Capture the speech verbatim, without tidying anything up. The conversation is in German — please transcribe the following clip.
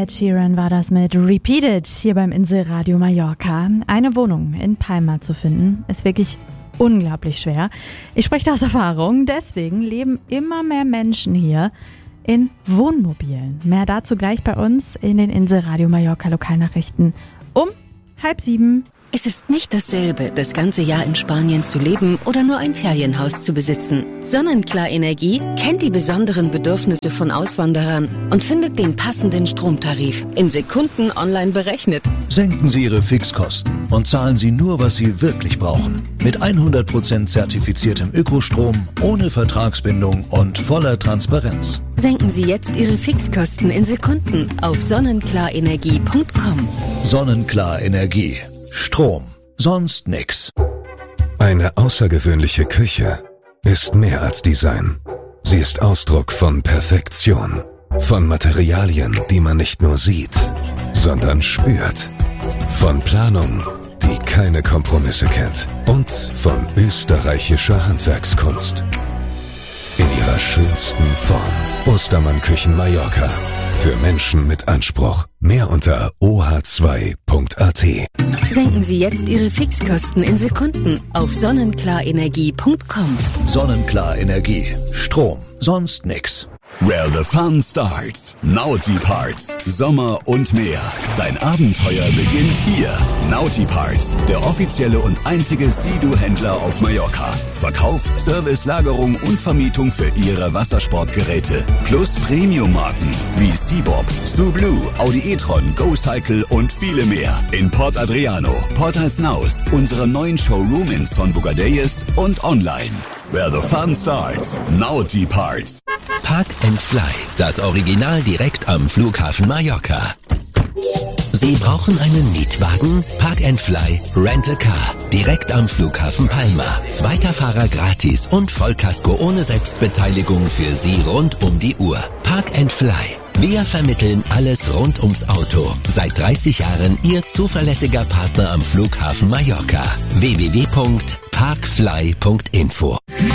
Ed Sheeran war das mit Repeated hier beim Inselradio Mallorca. Eine Wohnung in Palma zu finden, ist wirklich unglaublich schwer. Ich spreche aus Erfahrung, deswegen leben immer mehr Menschen hier in Wohnmobilen. Mehr dazu gleich bei uns in den Inselradio Mallorca Lokalnachrichten um halb sieben. Es ist nicht dasselbe, das ganze Jahr in Spanien zu leben oder nur ein Ferienhaus zu besitzen. Sonnenklar Energie kennt die besonderen Bedürfnisse von Auswanderern und findet den passenden Stromtarif in Sekunden online berechnet. Senken Sie Ihre Fixkosten und zahlen Sie nur, was Sie wirklich brauchen. Mit hundert Prozent zertifiziertem Ökostrom, ohne Vertragsbindung und voller Transparenz. Senken Sie jetzt Ihre Fixkosten in Sekunden auf sonnenklar-energie punkt com. Sonnenklar Energie. Strom. Sonst nix. Eine außergewöhnliche Küche ist mehr als Design. Sie ist Ausdruck von Perfektion. Von Materialien, die man nicht nur sieht, sondern spürt. Von Planung, die keine Kompromisse kennt. Und von österreichischer Handwerkskunst. In ihrer schönsten Form. Ostermann Küchen Mallorca. Für Menschen mit Anspruch. Mehr unter o h zwei punkt a t. Senken Sie jetzt Ihre Fixkosten in Sekunden auf sonnenklar-energie punkt com. Sonnenklar Energie. Strom. Sonst nix. Where the fun starts. Naughty Parts. Sommer und mehr. Dein Abenteuer beginnt hier. Naughty Parts, der offizielle und einzige Sea-Doo-Händler auf Mallorca. Verkauf, Service, Lagerung und Vermietung für Ihre Wassersportgeräte. Plus Premium-Marken wie Seabob, Sublue, Audi e-tron, GoCycle und viele mehr. In Port Adriano, Port Alsnaus, unserem neuen Showroom in Son Bogadelles und online. Where the fun starts. Naughty Parts. Park and Fly, das Original direkt am Flughafen Mallorca. Sie brauchen einen Mietwagen? Park and Fly Rent a Car. Direkt am Flughafen Palma. Zweiter Fahrer gratis und Vollkasko ohne Selbstbeteiligung für Sie rund um die Uhr. Park and Fly. Wir vermitteln alles rund ums Auto. Seit dreißig Jahren Ihr zuverlässiger Partner am Flughafen Mallorca. w w w punkt parkfly punkt info